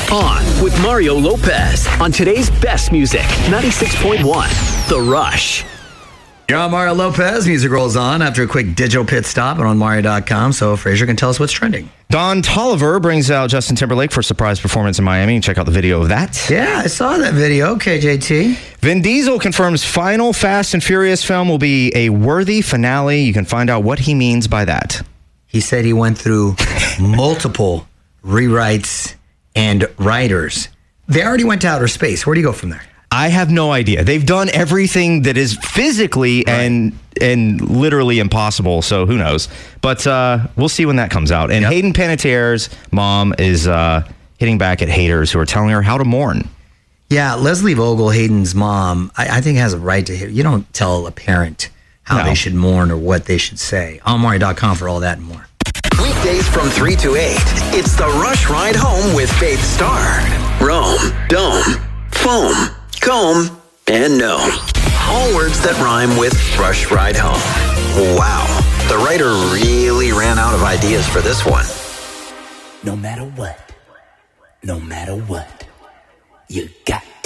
On with Mario Lopez on today's best music, 96.1 The Rush. You're on Mario Lopez. Music rolls on after a quick digital pit stop and on Mario.com. So Fraser can tell us what's trending. Don Toliver brings out Justin Timberlake for a surprise performance in Miami. Check out the video of that. Yeah, I saw that video. Okay, JT. Vin Diesel confirms final Fast and Furious film will be a worthy finale. You can find out what he means by that. He said he went through multiple rewrites and writers. They already went to outer space. Where do you go from there? I have no idea. They've done everything that is physically and literally impossible, so who knows. But we'll see when that comes out. And Hayden Panettiere's mom is hitting back at haters who are telling her how to mourn. Yeah, Leslie Vogel, Hayden's mom, I think has a right to hear. You don't tell a parent how they should mourn or what they should say. On Mario.com for all that and more. Weekdays from 3 to 8, it's the Rush Ride Home with Faith Starr. Rome, dome, foam, comb, and gnome. All words that rhyme with Rush Ride Home. Wow, the writer really ran out of ideas for this one. No matter what, you got